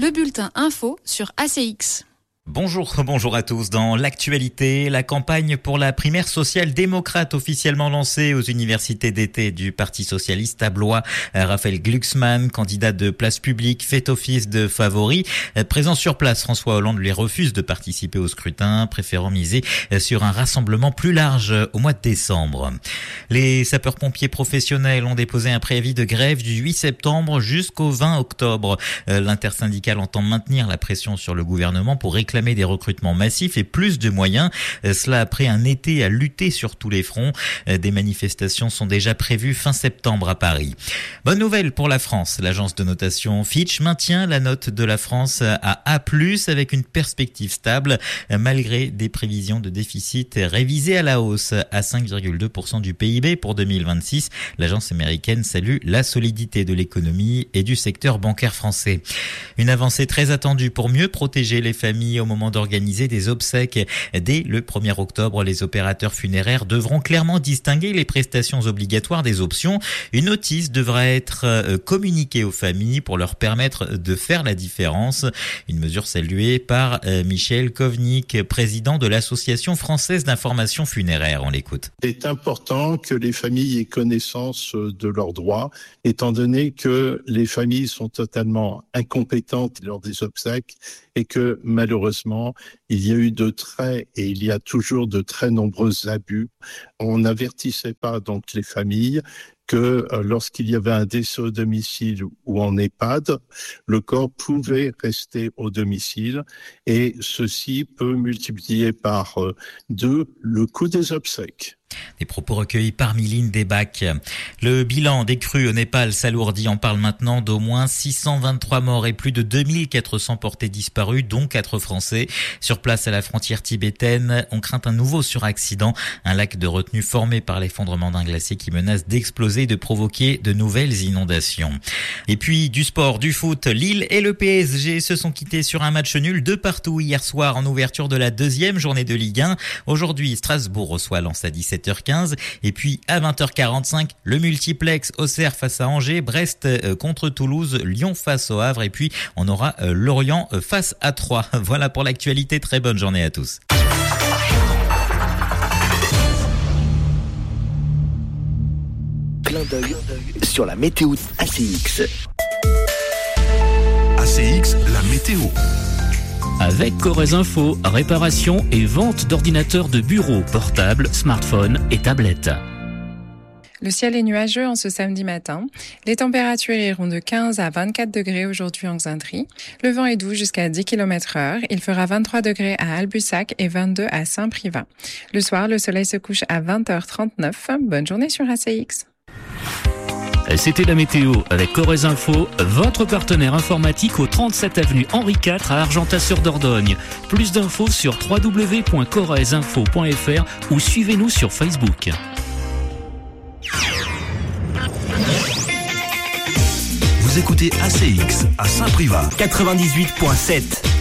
le bulletin info sur ACX. Bonjour à tous. Dans l'actualité, la campagne pour la primaire social-démocrate officiellement lancée aux universités d'été du Parti socialiste à Blois. Raphaël Glucksmann, candidat de Place Publique, fait office de favori. Présent sur place, François Hollande lui refuse de participer au scrutin, préférant miser sur un rassemblement plus large au mois de décembre. Les sapeurs-pompiers professionnels ont déposé un préavis de grève du 8 septembre jusqu'au 20 octobre. L'intersyndicale entend maintenir la pression sur le gouvernement pour réclamer des recrutements massifs et plus de moyens. Cela après un été à lutter sur tous les fronts. Des manifestations sont déjà prévues fin septembre à Paris. Bonne nouvelle pour la France. L'agence de notation Fitch maintient la note de la France à A+, avec une perspective stable, malgré des prévisions de déficit révisées à la hausse à 5,2% du PIB pour 2026. L'agence américaine salue la solidité de l'économie et du secteur bancaire français. Une avancée très attendue pour mieux protéger les familles au moment d'organiser des obsèques. Dès le 1er octobre, les opérateurs funéraires devront clairement distinguer les prestations obligatoires des options. Une notice devra être communiquée aux familles pour leur permettre de faire la différence. Une mesure saluée par Michel Kovnik, président de l'Association française d'information funéraire. On l'écoute. Il est important que les familles aient connaissance de leurs droits, étant donné que les familles sont totalement incompétentes lors des obsèques et que malheureusement, il y a eu et il y a toujours de très nombreux abus. On n'avertissait pas donc les familles que lorsqu'il y avait un décès au domicile ou en EHPAD, le corps pouvait rester au domicile et ceci peut multiplier par 2 le coût des obsèques. Des propos recueillis par Miline Desbacs. Le bilan des crues au Népal s'alourdit. On parle maintenant d'au moins 623 morts et plus de 2400 portés disparus, dont 4 Français. Sur place à la frontière tibétaine, on craint un nouveau suraccident. Un lac de retenue formé par l'effondrement d'un glacier qui menace d'exploser et de provoquer de nouvelles inondations. Et puis du sport, du foot. Lille et le PSG se sont quittés sur un match nul de partout hier soir en ouverture de la 2e journée de Ligue 1. Aujourd'hui, Strasbourg reçoit Lens à 17h15 et puis à 20h45 le multiplex Auxerre face à Angers, Brest contre Toulouse, Lyon face au Havre et puis on aura Lorient face à Troyes. Voilà pour l'actualité, très bonne journée à tous. Clin d'œil sur la météo ACX. ACX, la météo. Avec Corrèze Info, réparation et vente d'ordinateurs de bureau, portables, smartphones et tablettes. Le ciel est nuageux en ce samedi matin. Les températures iront de 15 à 24 degrés aujourd'hui en Xainterie. Le vent est doux jusqu'à 10 km/h. Il fera 23 degrés à Albussac et 22 à Saint-Privat. Le soir, le soleil se couche à 20h39. Bonne journée sur ACX. C'était la météo avec Corrèze Info, votre partenaire informatique au 37 avenue Henri IV à Argentat-sur-Dordogne. Plus d'infos sur www.corrèzeinfo.fr ou suivez-nous sur Facebook. Vous écoutez ACX à Saint-Privat 98.7.